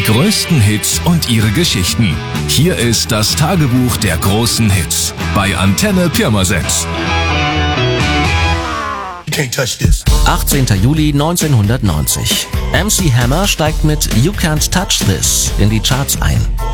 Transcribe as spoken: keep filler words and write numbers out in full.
größten Hits und ihre Geschichten. Hier ist das Tagebuch der großen Hits bei Antenne Pirmasens. achtzehnter Juli neunzehnhundertneunzig. M C Hammer steigt mit You Can't Touch This in die Charts ein.